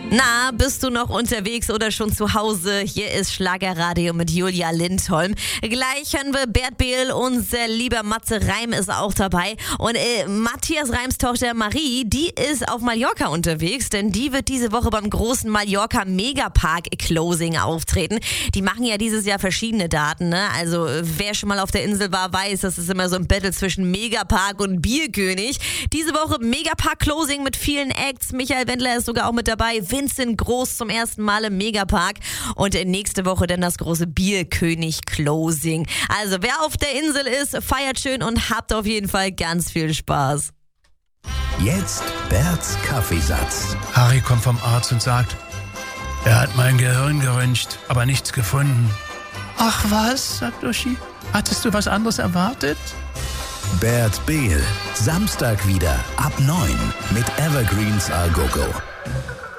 Na, bist du noch unterwegs oder schon zu Hause? Hier ist Schlagerradio mit Julia Lindholm. Gleich hören wir Bert Behl, unser lieber Matze Reim ist auch dabei. Und Matthias Reims Tochter Marie, die ist auf Mallorca unterwegs, denn die wird diese Woche beim großen Mallorca Megapark Closing auftreten. Die machen ja dieses Jahr verschiedene Daten, ne? Also wer schon mal auf der Insel war, weiß, das ist immer so ein Battle zwischen Megapark und Bierkönig. Diese Woche Megapark Closing mit vielen Acts. Michael Wendler ist sogar auch mit dabei. Vincent Groß zum ersten Mal im Megapark und nächste Woche dann das große Bierkönig Closing. Also wer auf der Insel ist, feiert schön und habt auf jeden Fall ganz viel Spaß. Jetzt Berts Kaffeesatz. Harry kommt vom Arzt und sagt, er hat mein Gehirn geröntgt, aber nichts gefunden. Ach was, sagt Uschi. Hattest du was anderes erwartet? Bert Behl, Samstag wieder ab 9 mit Evergreens Al Gogo.